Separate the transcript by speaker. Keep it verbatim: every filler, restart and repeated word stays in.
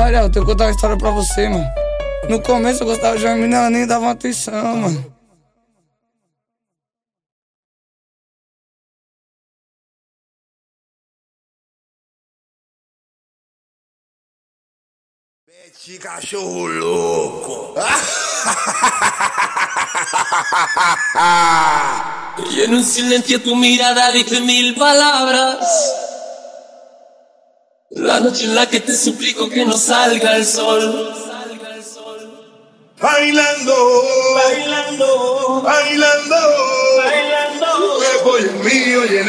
Speaker 1: Ariel, eu tenho que contar uma história pra você, mano. No começo eu gostava de uma menina, ela nem dava atenção, mano.
Speaker 2: Mete cachorro louco.
Speaker 3: Y en un silencio tu mirada dice mil palabras. La noche en la que te suplico que no salga el sol.
Speaker 2: Bailando,
Speaker 3: Bailando,
Speaker 2: bailando,
Speaker 3: bailando.
Speaker 2: tu cuerpo y el mío.